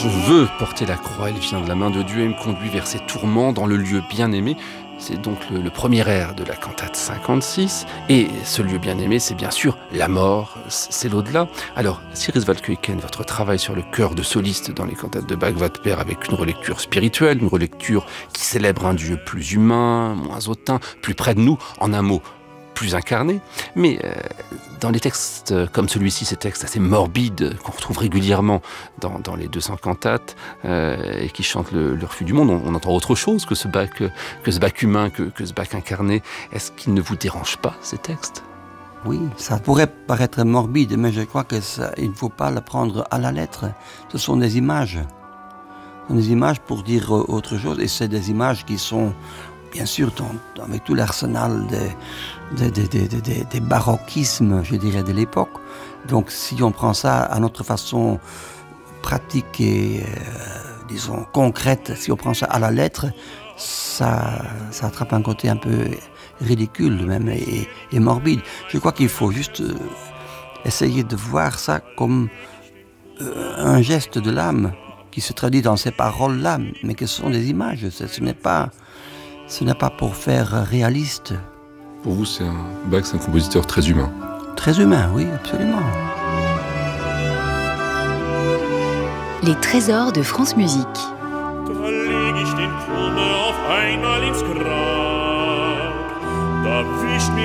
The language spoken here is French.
Je veux porter la croix, elle vient de la main de Dieu et me conduit vers ses tourments dans le lieu bien-aimé. C'est donc le premier air de la cantate 56. Et ce lieu bien-aimé, c'est bien sûr la mort, c'est l'au-delà. Alors, Cyrus Waldkeuken, votre travail sur le chœur de soliste dans les cantates de Bach va de pair avec une relecture spirituelle, une relecture qui célèbre un Dieu plus humain, moins hautain, plus près de nous, en un mot, plus incarné. Mais dans les textes comme celui-ci, ces textes assez morbides qu'on retrouve régulièrement dans les 200 cantates et qui chantent le refus du monde, on entend autre chose que ce Bach humain, que ce Bach incarné. Est-ce qu'il ne vous dérange pas, ces textes ? Oui, ça pourrait paraître morbide, mais je crois qu'il ne faut pas le prendre à la lettre. Ce sont des images. Ce sont des images pour dire autre chose, et c'est des images qui sont bien sûr avec tout l'arsenal des baroquismes, je dirais, de l'époque. Donc si on prend ça à notre façon pratique et, disons, concrète, si on prend ça à la lettre, ça attrape un côté un peu ridicule même et morbide. Je crois qu'il faut juste essayer de voir ça comme un geste de l'âme qui se traduit dans ces paroles-là, mais que ce sont des images. Ce n'est pas pour faire réaliste. Pour vous, Bach, c'est un compositeur très humain. Très humain, oui, absolument. Les trésors de France Musique. Da leg ich den Kummer auf einmal ins Grab, da wischt mir